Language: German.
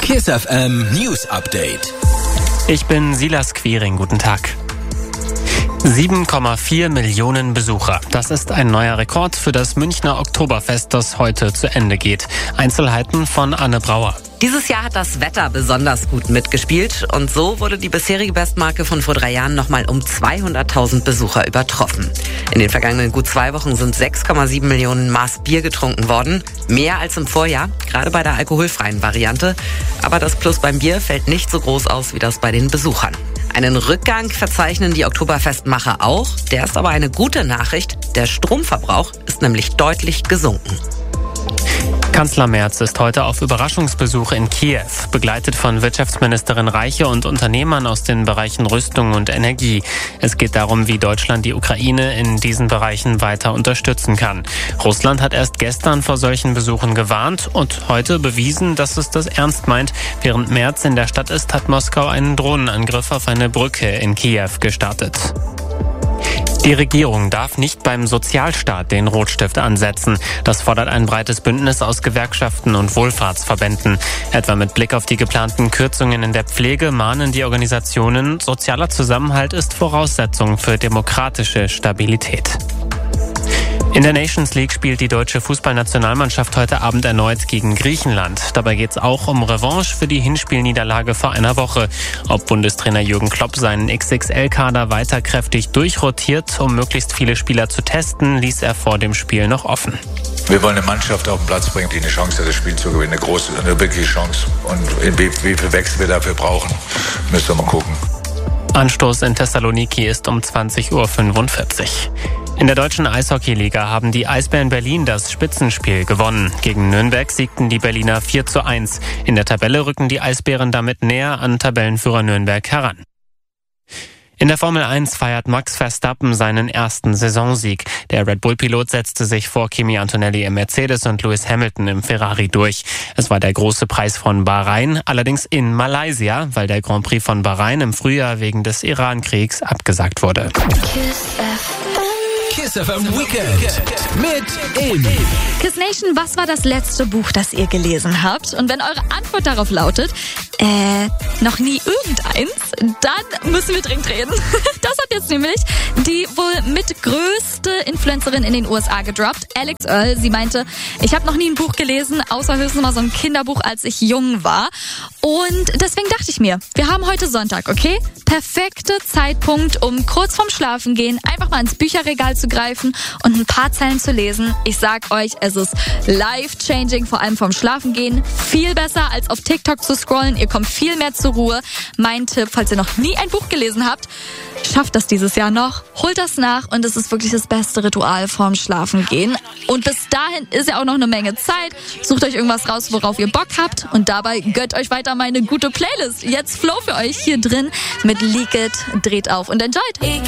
KISS FM News Update. Ich bin Silas Quiring, guten Tag. 7,4 Millionen Besucher. Das ist ein neuer Rekord für das Münchner Oktoberfest, das heute zu Ende geht. Einzelheiten von Anne Brauer. Dieses Jahr hat das Wetter besonders gut mitgespielt und so wurde die bisherige Bestmarke von vor 3 Jahren nochmal um 200.000 Besucher übertroffen. In den vergangenen gut 2 Wochen sind 6,7 Millionen Maß Bier getrunken worden. Mehr als im Vorjahr, gerade bei der alkoholfreien Variante. Aber das Plus beim Bier fällt nicht so groß aus wie das bei den Besuchern. Einen Rückgang verzeichnen die Oktoberfestmacher auch. Der ist aber eine gute Nachricht. Der Stromverbrauch ist nämlich deutlich gesunken. Kanzler Merz ist heute auf Überraschungsbesuch in Kiew, begleitet von Wirtschaftsministerin Reiche und Unternehmern aus den Bereichen Rüstung und Energie. Es geht darum, wie Deutschland die Ukraine in diesen Bereichen weiter unterstützen kann. Russland hat erst gestern vor solchen Besuchen gewarnt und heute bewiesen, dass es das ernst meint. Während Merz in der Stadt ist, hat Moskau einen Drohnenangriff auf eine Brücke in Kiew gestartet. Die Regierung darf nicht beim Sozialstaat den Rotstift ansetzen. Das fordert ein breites Bündnis aus Gewerkschaften und Wohlfahrtsverbänden. Etwa mit Blick auf die geplanten Kürzungen in der Pflege mahnen die Organisationen, sozialer Zusammenhalt ist Voraussetzung für demokratische Stabilität. In der Nations League spielt die deutsche Fußballnationalmannschaft heute Abend erneut gegen Griechenland. Dabei geht es auch um Revanche für die Hinspielniederlage vor einer Woche. Ob Bundestrainer Jürgen Klopp seinen XXL-Kader weiter kräftig durchrotiert, um möglichst viele Spieler zu testen, ließ er vor dem Spiel noch offen. Wir wollen eine Mannschaft auf den Platz bringen, die eine Chance hat, das Spiel zu gewinnen. Eine wirkliche Chance. Und wie viel Wechsel wir dafür brauchen, müssen wir mal gucken. Anstoß in Thessaloniki ist um 20:45 Uhr. In der deutschen Eishockeyliga haben die Eisbären Berlin das Spitzenspiel gewonnen. Gegen Nürnberg siegten die Berliner 4:1. In der Tabelle rücken die Eisbären damit näher an Tabellenführer Nürnberg heran. In der Formel 1 feiert Max Verstappen seinen ersten Saisonsieg. Der Red Bull-Pilot setzte sich vor Kimi Antonelli im Mercedes und Lewis Hamilton im Ferrari durch. Es war der große Preis von Bahrain, allerdings in Malaysia, weil der Grand Prix von Bahrain im Frühjahr wegen des Iran-Kriegs abgesagt wurde. KISS FM Weekend mit Amy. KISS Nation, was war das letzte Buch, das ihr gelesen habt? Und wenn eure Antwort darauf lautet, noch nie irgendeins, dann müssen wir dringend reden. Das hat jetzt nämlich die wohl mitgrößte Influencerin in den USA gedroppt, Alex Earl. Sie meinte, ich habe noch nie ein Buch gelesen, außer höchstens mal so ein Kinderbuch, als ich jung war. Und deswegen dachte ich mir, wir haben heute Sonntag, okay? Perfekter Zeitpunkt, um kurz vorm Schlafengehen einfach mal ins Bücherregal zu greifen und ein paar Zeilen zu lesen. Ich sag euch, es ist life-changing, vor allem vorm Schlafengehen. Viel besser als auf TikTok zu scrollen. Ihr kommt viel mehr zur Ruhe. Mein Tipp, falls ihr noch nie ein Buch gelesen habt, schafft das dieses Jahr noch. Holt das nach und es ist wirklich das beste Ritual vorm Schlafengehen. Und bis dahin ist ja auch noch eine Menge Zeit. Sucht euch irgendwas raus, worauf ihr Bock habt. Und dabei gönnt euch weiter meine gute Playlist. Jetzt Flow für euch hier drin mit Leak It. Dreht auf und enjoyt.